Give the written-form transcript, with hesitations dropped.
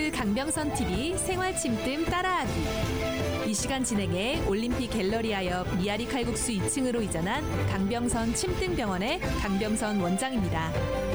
KBS 강병선 TV 생활 침뜸 따라하기. 이 시간 진행해 올림픽 갤러리아 옆 미아리 칼국수 2층으로 이전한 강병선 침뜸병원의 강병선 원장입니다.